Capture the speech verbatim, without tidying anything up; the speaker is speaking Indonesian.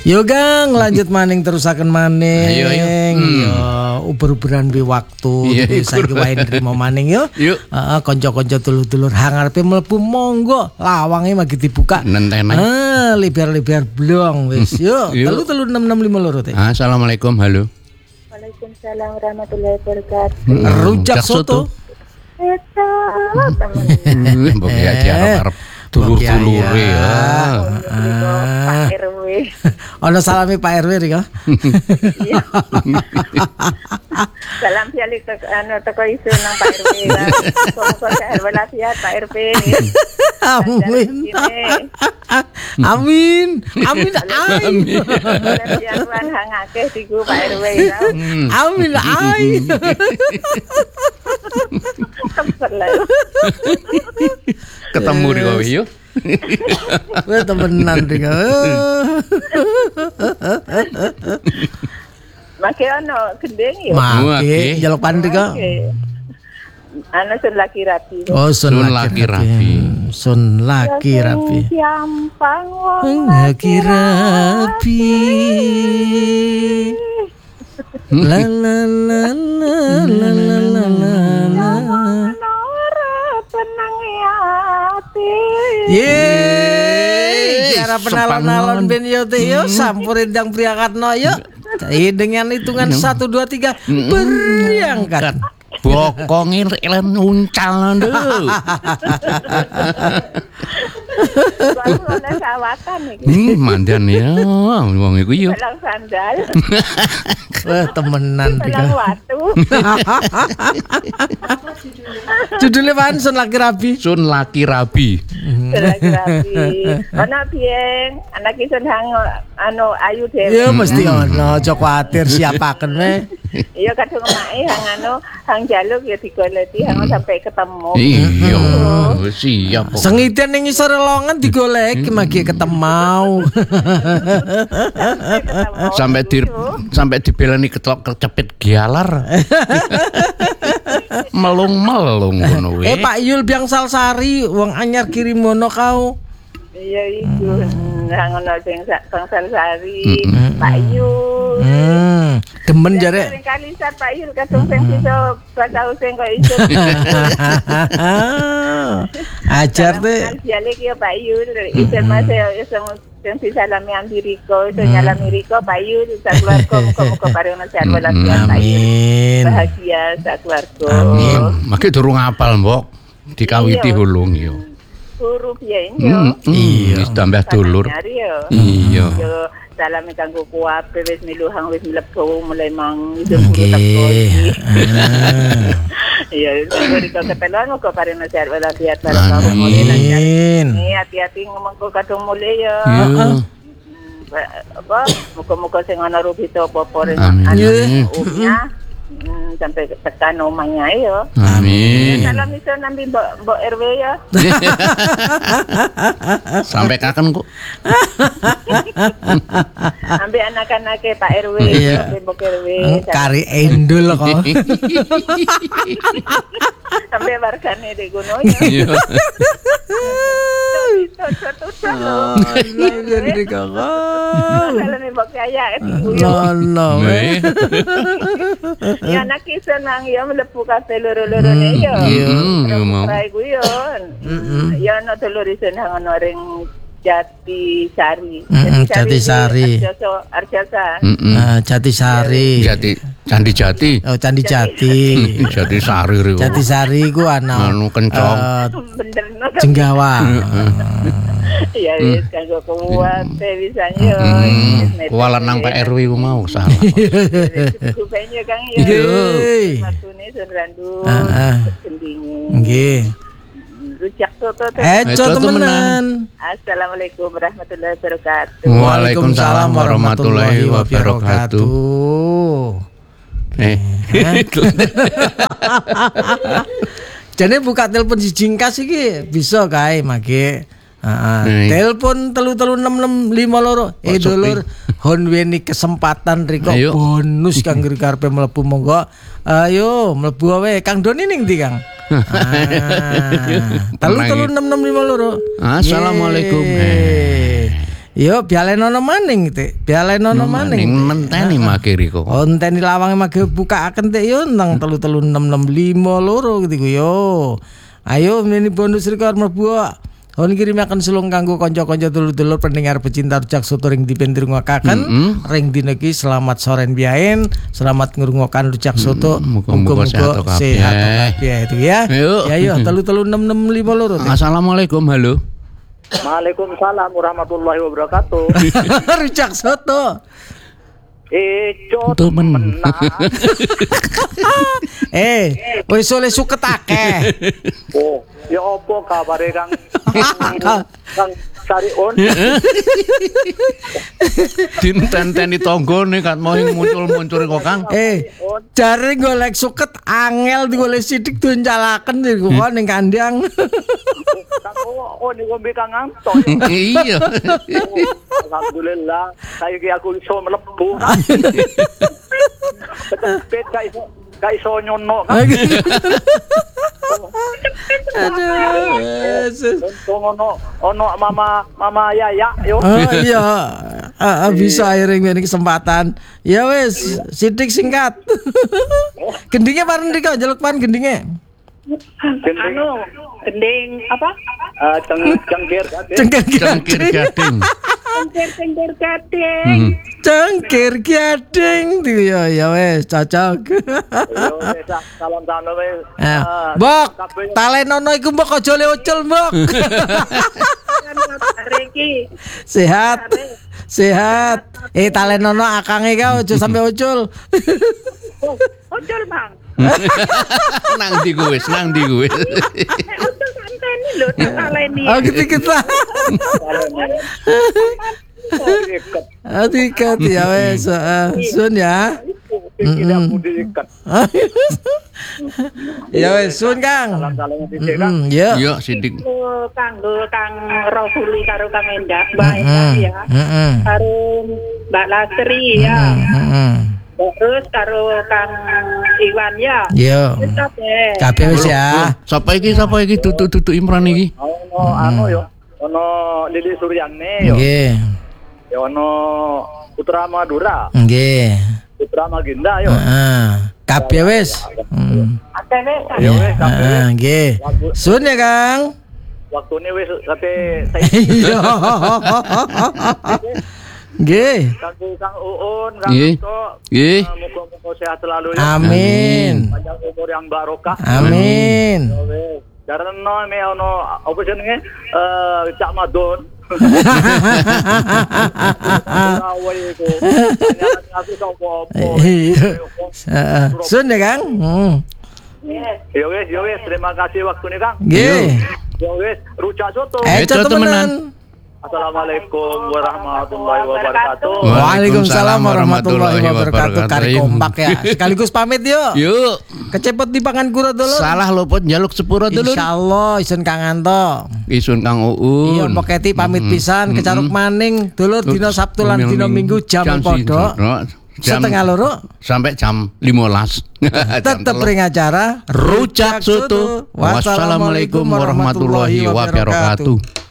Yo Gang, lanjut maning terusaken maning. Ayo ayo. Hmm. Yo uber-uberan bi waktu Iya, iki saiki wae nrimo maning yo. Yuk. Heeh, kanca-kanca dulur-dulur hang arepe mlebu monggo, lawange magi dibuka. Nentenan. Ah, libar-libar blong wis. Yo, Yuk. telu telu enam enam lima loro teh. Assalamualaikum, halo. Waalaikumsalam warahmatullahi wabarakatuh. Rujak soto. Eta temen. Mbok ya diarep-arep dulur-dulure ya. Pak R W. Ono salami Pak R W rika. Iya. Salam sialik tek anu teko isu nang Pak R W. Semoga sehat walafiat Pak R W. Amin. Amin. Amin. Amin. Jangan hangake diku Pak R W ya. Amin. Amin. Ketemu di kowe yo. Wah temenan rika. Make ono gendeng ya. Maki jaluk pan rika. Anu sun laki rapi. Oh, sun Sun laki laki rapi. Sun laki rapi. Gampang wong Laki rapi. La la la la la la la la. tenang hati. Yeay, cara penalon-nalon ben yo teh yo sampurin dang priangkatno yo. Dengan hitungan satu dua tiga berangkat. Bokongi elen uncal lho. Baru oleh sawatan iki. Hmm, mandan ya, wong iku yo. Pelang sandal. Wah, temenan Pelang rika. watu. Judulnya pan Sun Laki Rabi. Sun Laki Rabi. Lagi rapi. Ana piye? Anak iki hang anu ayu dhewe. Ya mesti ono, aja kuwatir siapaken we. Iya kadung mae hang anu hang jaluk ya digoleki hang sampai ketemu. Iya, siap. kok. Sengiten ning isor lowongan digoleki magi ketemu. Sampai di sampai dibelani ketok kecepit gialar. Melung-melung ngono Eh we. Pak Yul Biangsal Sari wong anyar kirimono kau. Iya iku hang ono sing Bangsal Sari, Pak Yul. Hmm, demen jare. Sering kali sat Pak Yul kadung sing bisa bahasa sing kok iso. Ajar teh. Dialek ya Pak Yul, iso mas iso sing disalami Ambiriko, iso nyalami Riko Pak Yul, sak keluarga muga-muga paring sehat walafiat Pak Yul. Amin. Bahagia sak keluarga. Amin. Maki durung apal, Mbok. Dikawiti Iya. hulung yo. Huruf ya ini. Hmm, Iya. wis tambah dulur. Iya. Iya. Yo salam kanggo kuwape wis milu hang wis mlebu mulai mang iso Nggih. Iya, Riko keteluan muga paring sehat walafiat bareng karo mulai lancar. Amin. Ini hati-hati ngomong kok kadung mulai ya. Iya. Apa muga-muga sing ana rubito apa-apa ring Amin. anak umnya hmm, sampai tekan omahnya ya. Amin. Salam iso nampi Mbok Mbok R W ya. Sampai kaken kok. Ambil anak-anake Pak R W, Iya. ambil Mbok R W. Kari endul kok. Sampai wargane di gunung ya. Iya. Tutup-tutup. Jadi kakak. Kalau nih Mbok Yaya itu. Nono. Weh. Ya anak iso nang ya mlebu kabeh loro-lorone ya. Iya, iya mau. Rai kuwi yo. Ya ana dulur iso nang ana ring Jatisari. Mm-mm, Jatisari. Arjasa, Arjasa. Heeh. Ah, Jatisari. Jati, Candi Jati. Oh, Candi Jati. Jati Sari riku. Jatisari ku ana Anu kencong. eh, Bener no. Jenggawa. Ya wis kanggo kuat bisanya. Hmm. Kuala nang Pak R W ku mau salah. Kupenya Kang ya. Nggih. Matune Sunrandu. Heeh. Gendinge. Nggih. Rujak soto teh. Eco Eco temenan. Assalamualaikum warahmatullahi wabarakatuh. Waalaikumsalam warahmatullahi wabarakatuh. Eh. Jadi buka telepon sijingkas iki bisa kae mage. Heeh. Nih. Telepon telu telu enam enam lima loro. Eh Kok sepi? dulur, hon weni kesempatan riko Ayo. bonus kang ngger karepe mlebu monggo. Ayo mlebu wae Kang Doni ning ndi Kang? Ah, telu telu enam enam lima loro. Assalamualaikum. Yeay. Yo bialenono maning Tik. Bialenono maning. Menteni makiri kok. Oh enteni lawange mage bukaaken Tik yo nang telu telu enam enam lima loro gitu yo. Ayo mini bonus rekor mlebu. On kirimaken sulung kanggo kanca-kanca dulur-dulur pendengar pecinta rujak soto ring dipen ngrungokaken Mm-hmm. ring dina iki selamat soren biayen selamat ngrungokan rujak soto Muga-muga sehat kabeh. sehat kabeh itu ya. Yuk. Ya yo telu telu enam enam lima loro. Assalamualaikum, halo. Waalaikumsalam warahmatullahi wabarakatuh. Rujak soto. Icot Temen. menang. Eh, wis oleh suket akeh. Oh, ya opo kabare Kang? Kang Sariun. Dinten-teni tanggane kan mau muncul-muncul kok Kang. Eh, jare golek suket angel digolek sithik doncalaken niku kok ning kandang. Kang oh, oh niku mbek Kang Anto. Iya. Alhamdulillah, saya ki aku iso mlebu. Kecepet gak iso gak iso nyono kan. Aduh, Yesus. Untung ono ono mama mama Yaya yo. Oh iya, ah, ah, bisa akhirnya ini kesempatan. Ya wes, sidik singkat. Gendingnya bareng Riko, jaluk pan gendingnya. Anu, gending apa? Eh ceng cengkir Cengkir Cengkir gading. gading. Cengkir cengkir gading. Hmm. Cengkir gading. Ya ya wes, cocok. Yo wis salam salam wis. Ah, Mbok, talenono iku mbok aja le ucul, Mbok. Reki. Sehat. Sehat. Eh talenono akange kau aja sampe ucul. Oh, ojol Bang. Nang ndi kuwi, nang ndi kuwi. Eh, ojol santeni lho taleni. Oh gitu kita. Ah, dikat ya wes. ah, Sun ya. Tidak budi ikat. Ya wes, sun Kang. Salam-salam sithik Kang. Mm, ya. Yo sidik. Kanggo kanggo Kang Rasuli karo Kang Endah, Mbak Mm, Endah ya. mm, Karo Mbak Lastri ya. mm, mm. Terus karo Kang Iwan ya. Yo. Wis kabeh. Kabeh wis ya. Sapa iki? Sapa iki? Tutuk-tutuk Imran iki. Ono anu yo. Ono Lili Suryane yo. Nggih. Ya ono Putra Madura, Nggih. Putra Maginda yo. Heeh. Kabeh wis. Hmm. Akeh wis. Ya wis kabeh. Heeh, nggih. Sun ya, Kang. Waktune wis kate saya Iya. Nggih. kanggo Kang Uun, Kang Nggih. Ito. Nggih. Muga-muga sehat selalu ya. Amin. Panjang umur yang barokah. Amin. Ya wis. Karena me ono apa jenenge eh Cak Madon. Awal itu. Panjangan aku sapa-apa. Iya. Heeh. Sun ya, Kang. Hmm. Ya wis, ya wis, terima kasih waktunya Kang. Nggih. Ya wis, rujak soto. Eh, Eco temenan. Assalamualaikum warahmatullahi wabarakatuh. Waalaikumsalam warahmatullahi wabarakatuh. Kari Waalaikumsalam. kompak ya. Sekaligus pamit yuk. Yuk. Kecepot di pangan kura dulu. Salah luput njaluk sepuro dulu. Insyaallah isun Kang Anto. Isun Kang Uun. Iya Mbok Keti pamit pisan kecaruk maning dulur dina Sabtu lan dina Minggu jam padha setengah loro sampai jam lima belas. tetep ring acara Rujak Soto. Wassalamualaikum warahmatullahi wabarakatuh.